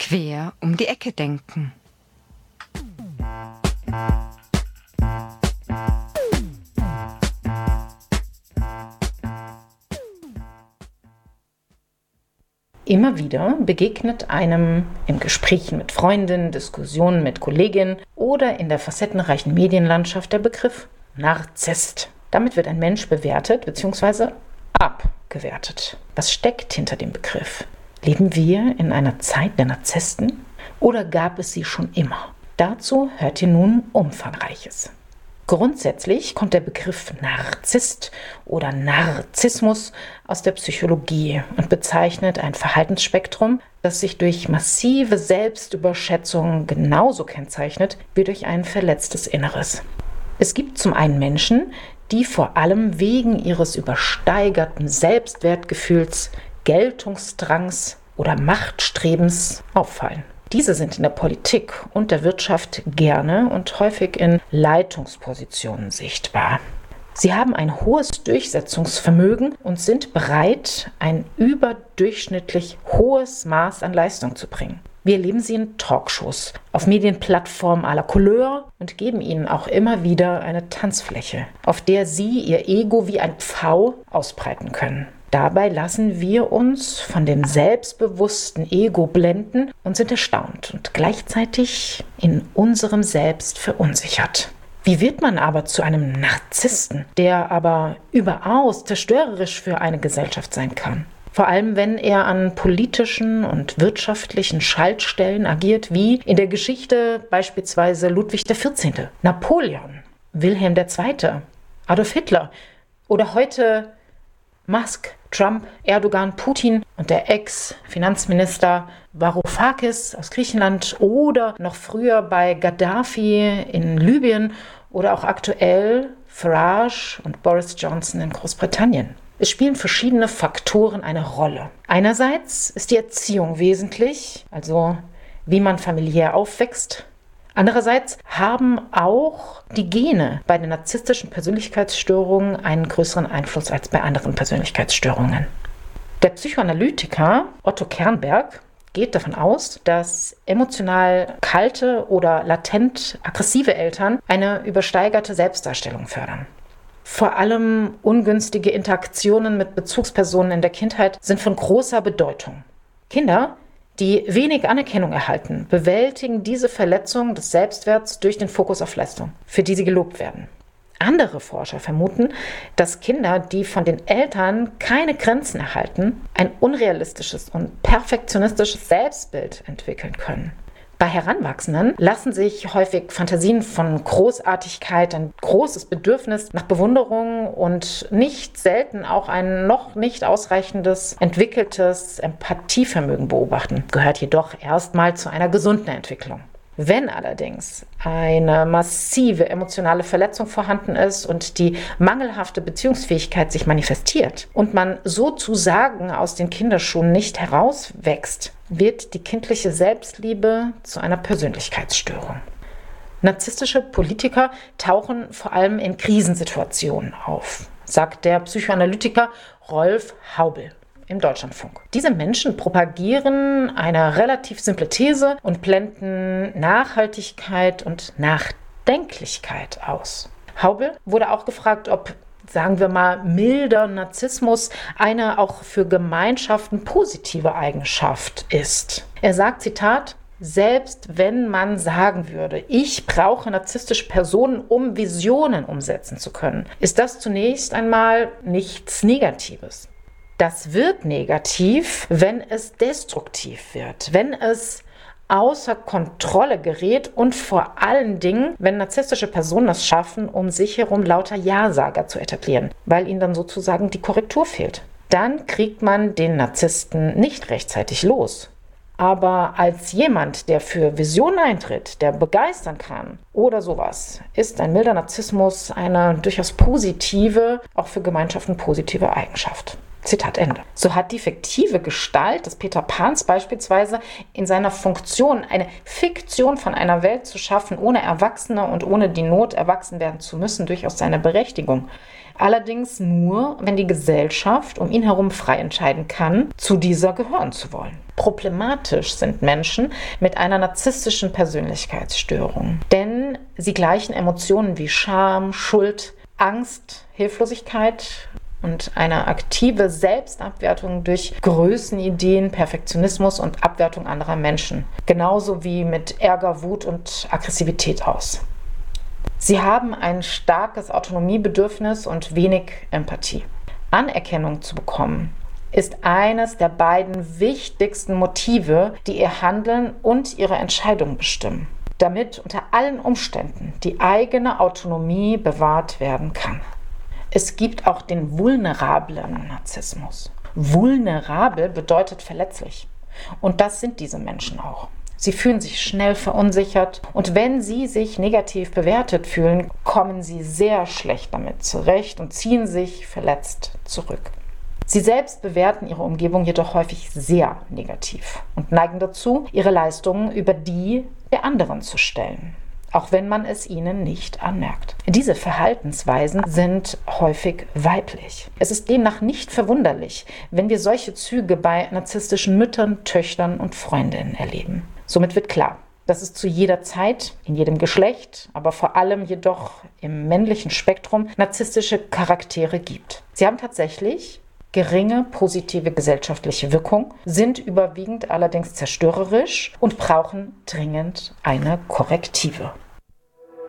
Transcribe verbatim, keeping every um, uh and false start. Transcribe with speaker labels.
Speaker 1: Quer um die Ecke denken.
Speaker 2: Immer wieder begegnet einem im Gesprächen mit Freundinnen, Diskussionen mit Kolleginnen oder in der facettenreichen Medienlandschaft der Begriff Narzisst. Damit wird ein Mensch bewertet bzw. abgewertet. Was steckt hinter dem Begriff? Leben wir in einer Zeit der Narzissten oder gab es sie schon immer? Dazu hört ihr nun Umfangreiches. Grundsätzlich kommt der Begriff Narzisst oder Narzissmus aus der Psychologie und bezeichnet ein Verhaltensspektrum, das sich durch massive Selbstüberschätzung genauso kennzeichnet wie durch ein verletztes Inneres. Es gibt zum einen Menschen, die vor allem wegen ihres übersteigerten Selbstwertgefühls, Geltungsdrangs oder Machtstrebens auffallen. Diese sind in der Politik und der Wirtschaft gerne und häufig in Leitungspositionen sichtbar. Sie haben ein hohes Durchsetzungsvermögen und sind bereit, ein überdurchschnittlich hohes Maß an Leistung zu bringen. Wir erleben sie in Talkshows, auf Medienplattformen à la Couleur und geben ihnen auch immer wieder eine Tanzfläche, auf der sie ihr Ego wie ein Pfau ausbreiten können. Dabei lassen wir uns von dem selbstbewussten Ego blenden und sind erstaunt und gleichzeitig in unserem Selbst verunsichert. Wie wird man aber zu einem Narzissten, der aber überaus zerstörerisch für eine Gesellschaft sein kann? Vor allem, wenn er an politischen und wirtschaftlichen Schaltstellen agiert, wie in der Geschichte beispielsweise Ludwig der Vierzehnte, Napoleon, Wilhelm der Zweite, Adolf Hitler oder heute Musk, Trump, Erdogan, Putin und der Ex-Finanzminister Varoufakis aus Griechenland oder noch früher bei Gaddafi in Libyen oder auch aktuell Farage und Boris Johnson in Großbritannien. Es spielen verschiedene Faktoren eine Rolle. Einerseits ist die Erziehung wesentlich, also wie man familiär aufwächst. Andererseits haben auch die Gene bei den narzisstischen Persönlichkeitsstörungen einen größeren Einfluss als bei anderen Persönlichkeitsstörungen. Der Psychoanalytiker Otto Kernberg geht davon aus, dass emotional kalte oder latent aggressive Eltern eine übersteigerte Selbstdarstellung fördern. Vor allem ungünstige Interaktionen mit Bezugspersonen in der Kindheit sind von großer Bedeutung. Kinder, die wenig Anerkennung erhalten, bewältigen diese Verletzung des Selbstwerts durch den Fokus auf Leistung, für die sie gelobt werden. Andere Forscher vermuten, dass Kinder, die von den Eltern keine Grenzen erhalten, ein unrealistisches und perfektionistisches Selbstbild entwickeln können. Bei Heranwachsenden lassen sich häufig Fantasien von Großartigkeit, ein großes Bedürfnis nach Bewunderung und nicht selten auch ein noch nicht ausreichendes entwickeltes Empathievermögen beobachten, gehört jedoch erstmal zu einer gesunden Entwicklung. Wenn allerdings eine massive emotionale Verletzung vorhanden ist und die mangelhafte Beziehungsfähigkeit sich manifestiert und man sozusagen aus den Kinderschuhen nicht herauswächst, wird die kindliche Selbstliebe zu einer Persönlichkeitsstörung. Narzisstische Politiker tauchen vor allem in Krisensituationen auf, sagt der Psychoanalytiker Rolf Haubel im Deutschlandfunk. Diese Menschen propagieren eine relativ simple These und blenden Nachhaltigkeit und Nachdenklichkeit aus. Haubel wurde auch gefragt, ob, sagen wir mal, milder Narzissmus eine auch für Gemeinschaften positive Eigenschaft ist. Er sagt, Zitat, selbst wenn man sagen würde, ich brauche narzisstische Personen, um Visionen umsetzen zu können, ist das zunächst einmal nichts Negatives. Das wird negativ, wenn es destruktiv wird, wenn es außer Kontrolle gerät und vor allen Dingen, wenn narzisstische Personen es schaffen, um sich herum lauter Ja-Sager zu etablieren, weil ihnen dann sozusagen die Korrektur fehlt. Dann kriegt man den Narzissten nicht rechtzeitig los. Aber als jemand, der für Visionen eintritt, der begeistern kann oder sowas, ist ein milder Narzissmus eine durchaus positive, auch für Gemeinschaften positive Eigenschaft. Zitat Ende. So hat die fiktive Gestalt des Peter Pans beispielsweise in seiner Funktion, eine Fiktion von einer Welt zu schaffen, ohne Erwachsene und ohne die Not erwachsen werden zu müssen, durchaus seine Berechtigung. Allerdings nur, wenn die Gesellschaft um ihn herum frei entscheiden kann, zu dieser gehören zu wollen. Problematisch sind Menschen mit einer narzisstischen Persönlichkeitsstörung, denn sie gleichen Emotionen wie Scham, Schuld, Angst, Hilflosigkeit und eine aktive Selbstabwertung durch Größenideen, Perfektionismus und Abwertung anderer Menschen, genauso wie mit Ärger, Wut und Aggressivität aus. Sie haben ein starkes Autonomiebedürfnis und wenig Empathie. Anerkennung zu bekommen ist eines der beiden wichtigsten Motive, die ihr Handeln und ihre Entscheidungen bestimmen, damit unter allen Umständen die eigene Autonomie bewahrt werden kann. Es gibt auch den vulnerablen Narzissmus. Vulnerabel bedeutet verletzlich. Und das sind diese Menschen auch. Sie fühlen sich schnell verunsichert und wenn sie sich negativ bewertet fühlen, kommen sie sehr schlecht damit zurecht und ziehen sich verletzt zurück. Sie selbst bewerten ihre Umgebung jedoch häufig sehr negativ und neigen dazu, ihre Leistungen über die der anderen zu stellen, auch wenn man es ihnen nicht anmerkt. Diese Verhaltensweisen sind häufig weiblich. Es ist demnach nicht verwunderlich, wenn wir solche Züge bei narzisstischen Müttern, Töchtern und Freundinnen erleben. Somit wird klar, dass es zu jeder Zeit, in jedem Geschlecht, aber vor allem jedoch im männlichen Spektrum narzisstische Charaktere gibt. Sie haben tatsächlich geringe positive gesellschaftliche Wirkung, sind überwiegend allerdings zerstörerisch und brauchen dringend eine Korrektive.